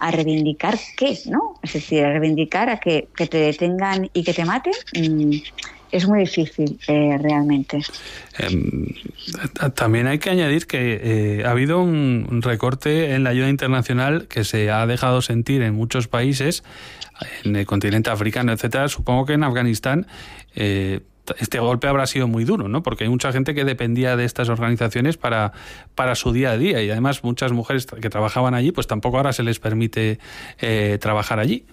¿A reivindicar qué, no? Es decir, a reivindicar a que te detengan y que te maten, es muy difícil realmente. También hay que añadir que ha habido un recorte en la ayuda internacional que se ha dejado sentir en muchos países, en el continente africano, etcétera. Supongo que en Afganistán este golpe habrá sido muy duro, ¿no? Porque hay mucha gente que dependía de estas organizaciones para su día a día, y además muchas mujeres que trabajaban allí, pues tampoco ahora se les permite trabajar allí.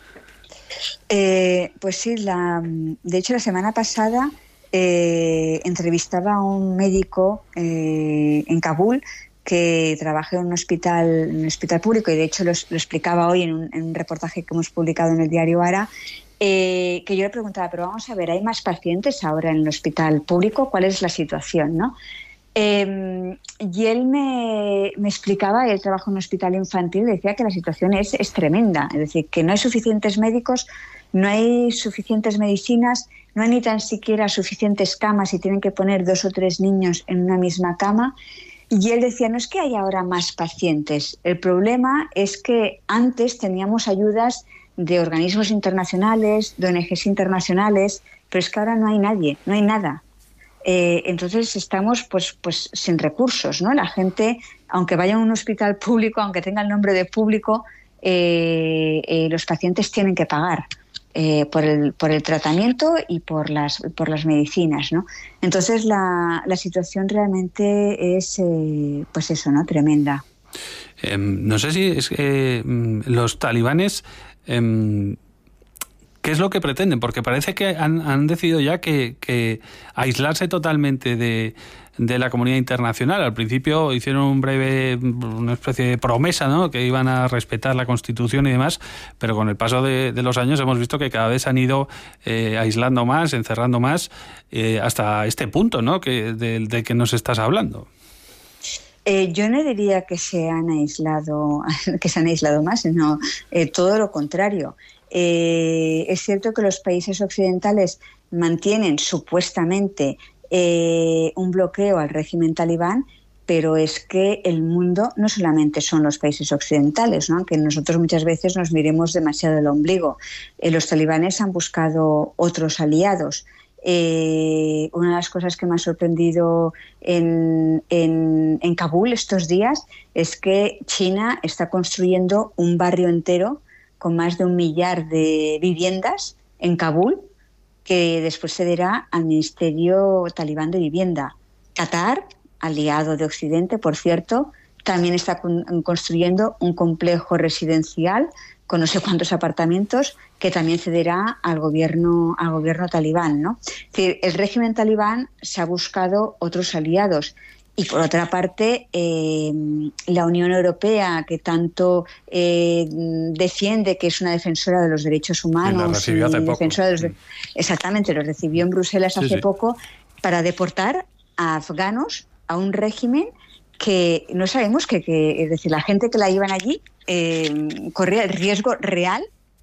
Pues sí, de hecho la semana pasada entrevistaba a un médico en Kabul que trabaja en un hospital público, y de hecho lo explicaba hoy en un reportaje que hemos publicado en el diario Ara, que yo le preguntaba, pero vamos a ver, ¿hay más pacientes ahora en el hospital público? ¿Cuál es la situación, no? Y él me explicaba, él trabaja en un hospital infantil, decía que la situación es tremenda, es decir, que no hay suficientes médicos, no hay suficientes medicinas, no hay ni tan siquiera suficientes camas y tienen que poner 2 o 3 niños en una misma cama. Y él decía, no es que haya ahora más pacientes, el problema es que antes teníamos ayudas de organismos internacionales, de ONGs internacionales, pero es que ahora no hay nadie, no hay nada. Entonces estamos pues sin recursos, ¿no? La gente, aunque vaya a un hospital público, aunque tenga el nombre de público, los pacientes tienen que pagar por el tratamiento y por las medicinas, ¿no? Entonces la situación realmente es pues eso, ¿no? Tremenda. No sé si es los talibanes, ¿qué es lo que pretenden? Porque parece que han decidido ya que aislarse totalmente de la comunidad internacional. Al principio hicieron una especie de promesa, ¿no? Que iban a respetar la Constitución y demás, pero con el paso de los años hemos visto que cada vez han ido aislando más, encerrando más, hasta este punto, ¿no? Del que nos estás hablando. Yo no diría que se han aislado más, sino todo lo contrario. Es cierto que los países occidentales mantienen supuestamente un bloqueo al régimen talibán, pero es que el mundo no solamente son los países occidentales, ¿no? Aunque nosotros muchas veces nos miremos demasiado el ombligo. Los talibanes han buscado otros aliados. Una de las cosas que me ha sorprendido en Kabul estos días es que China está construyendo un barrio entero con más de 1 millar de viviendas en Kabul, que después cederá al Ministerio Talibán de Vivienda. Qatar, aliado de Occidente, por cierto, también está construyendo un complejo residencial con no sé cuántos apartamentos que también cederá al gobierno talibán, ¿no? Es decir, el régimen talibán se ha buscado otros aliados. Y por otra parte, la Unión Europea, que tanto defiende que es una defensora de los derechos humanos, la recibió hace poco. Exactamente, lo recibió en Bruselas hace poco para deportar a afganos a un régimen que no sabemos es decir, la gente que la llevan allí corría el riesgo real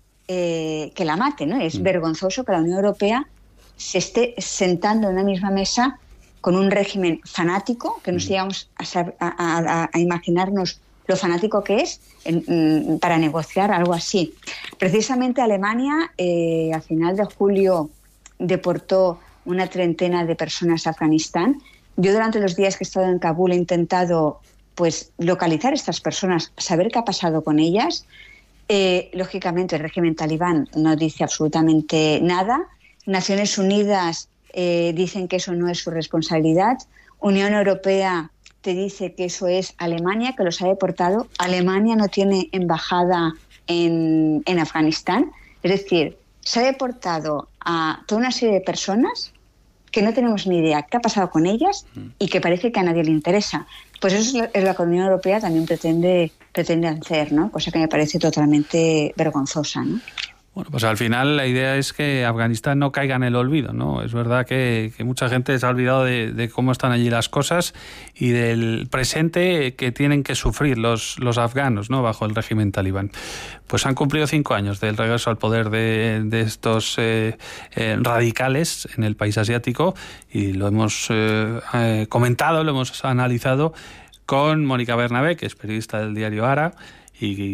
que la maten, ¿no? Es vergonzoso que la Unión Europea se esté sentando en una misma mesa con un régimen fanático, que no llegamos a imaginarnos lo fanático que es para negociar algo así. Precisamente Alemania, a final de julio, deportó una 30 de personas a Afganistán. Yo durante los días que he estado en Kabul he intentado pues localizar a estas personas, saber qué ha pasado con ellas. Lógicamente el régimen talibán no dice absolutamente nada. Naciones Unidas dicen que eso no es su responsabilidad. Unión Europea te dice que eso es Alemania, que los ha deportado. Alemania no tiene embajada en Afganistán. Es decir, se ha deportado a toda una serie de personas que no tenemos ni idea qué ha pasado con ellas y que parece que a nadie le interesa. Pues eso es lo que la Unión Europea también pretende hacer, ¿no? Cosa que me parece totalmente vergonzosa, ¿no? Bueno, pues al final la idea es que Afganistán no caiga en el olvido, ¿no? Es verdad que mucha gente se ha olvidado de cómo están allí las cosas y del presente que tienen que sufrir los afganos, ¿no? Bajo el régimen talibán. Pues han cumplido 5 años del regreso al poder de estos radicales en el país asiático y lo hemos comentado, lo hemos analizado con Mónica Bernabé, que es periodista del diario Ara, y